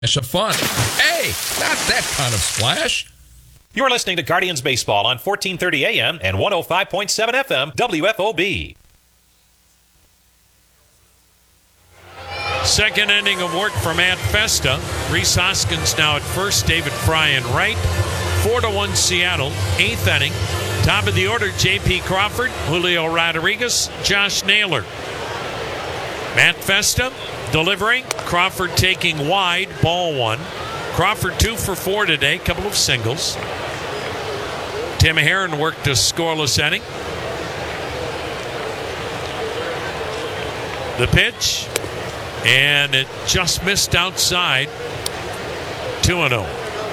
It's a fun. Hey, not that kind of splash. You're listening to Guardians Baseball on 1430 AM and 105.7 FM WFOB. Second inning of work for Matt Festa. Rhys Hoskins now at first, David Fry in right. 4-1 Seattle. Eighth inning. Top of the order, J.P. Crawford, Julio Rodriguez, Josh Naylor. Matt Festa delivering. Crawford taking wide, ball one. Crawford 2 for 4 today, couple of singles. Tim Herron worked a scoreless inning. The pitch, and it just missed outside. 2-0.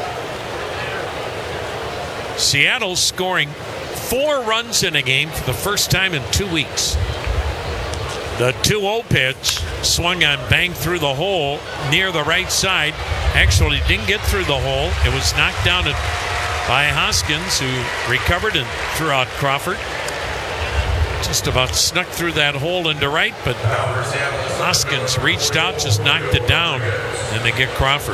Seattle scoring 4 runs in a game for the first time in 2 weeks. The 2-0 pitch swung on, banged through the hole near the right side. Actually didn't get through the hole. It was knocked down by Hoskins, who recovered and threw out Crawford. Just about snuck through that hole into right, but Hoskins reached out, just knocked it down, and they get Crawford.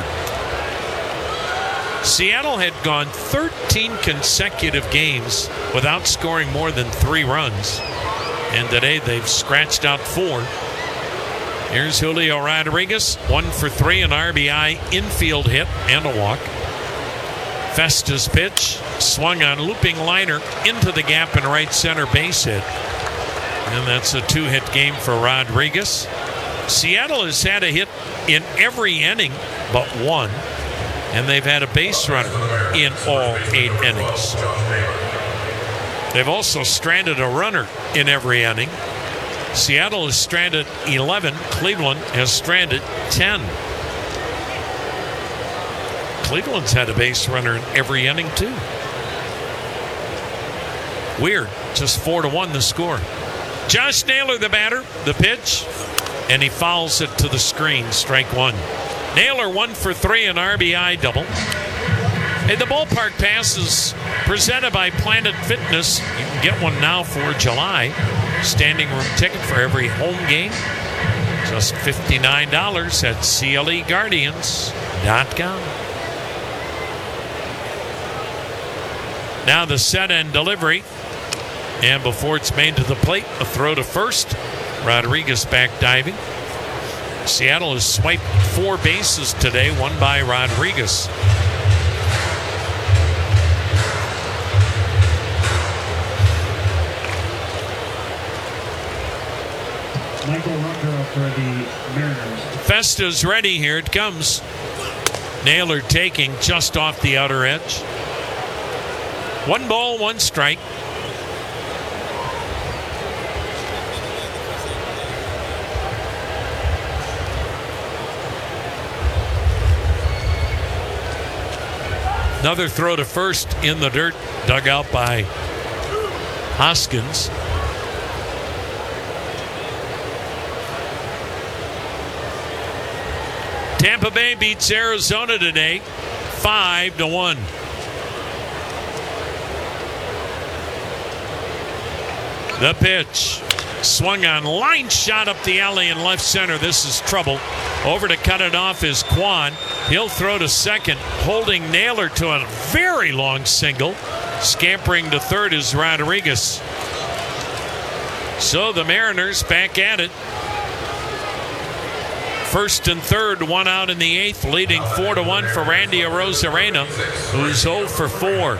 Seattle had gone 13 consecutive games without scoring more than 3 runs. And today they've scratched out 4. Here's Julio Rodriguez, 1 for 3, an RBI, infield hit, and a walk. Festa's pitch, swung on, looping liner into the gap in right center, base hit. And that's a 2-hit game for Rodriguez. Seattle has had a hit in every inning but 1. And they've had a base runner in all 8 innings. They've also stranded a runner in every inning. Seattle has stranded 11. Cleveland has stranded 10. Cleveland's had a base runner in every inning, too. Weird. Just 4-1 the score. Josh Naylor, the batter, the pitch, and he fouls it to the screen. Strike 1. Naylor 1 for 3, an RBI double. Hey, the ballpark pass is presented by Planet Fitness. You can get one now for July. Standing room ticket for every home game. Just $59 at CLEGuardians.com. Now the set and delivery. And before it's made to the plate, a throw to first. Rodriguez back diving. Seattle has swiped 4 bases today, 1 by Rodriguez. Michael Rucker for the Mariners. Festa's ready. Here it comes. Naylor taking just off the outer edge. 1 ball, 1 strike. Another throw to first in the dirt, dug out by Hoskins. Tampa Bay beats Arizona today, 5-1. The pitch, swung on, line shot up the alley in left center. This is trouble. Over to cut it off is Kwan. He'll throw to second, holding Naylor to a very long single. Scampering to third is Rodriguez. So the Mariners back at it. First and third, 1 out in the 8th, leading 4-1 for Randy Arozarena, who's 0 for 4.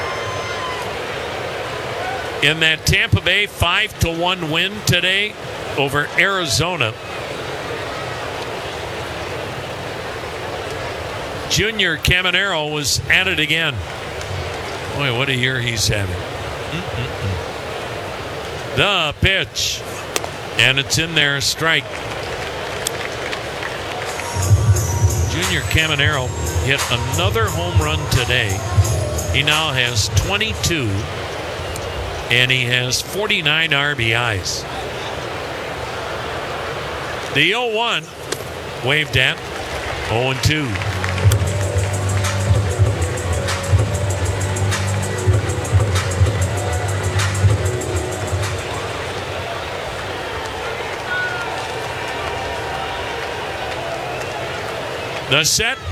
In that Tampa Bay 5-1 win today over Arizona, Junior Caminero was at it again. Boy, what a year he's having. The pitch, and it's in there, strike. Junior Caminero hit another home run today. He now has 22, and he has 49 RBIs. The 0-1 waved at 0-2. The set,